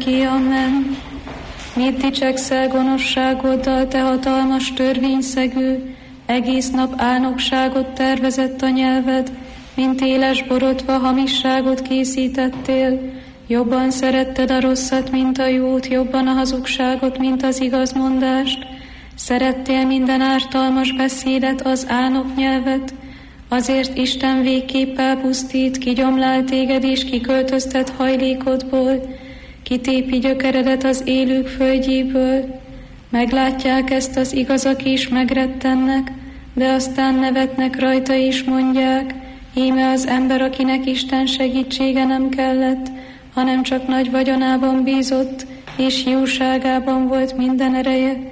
örökké. Amen. Mit dicsekszel gonoszságoddal, te hatalmas törvényszegő, egész nap álnokságot tervezett a nyelved, mint éles borotva hamisságot készítettél. Jobban szeretted a rosszat, mint a jót, jobban a hazugságot, mint az igazmondást. Szerettél minden ártalmas beszédet, az álnok nyelvet, azért Isten végképp elpusztít, kigyomlál téged és kiköltöztet hajlékodból, kitépi gyökeredet az élők földjéből. Meglátják ezt az igazak és megrettennek, de aztán nevetnek rajta és mondják, íme az ember, akinek Isten segítsége nem kellett, hanem csak nagy vagyonában bízott, és jóságában volt minden ereje.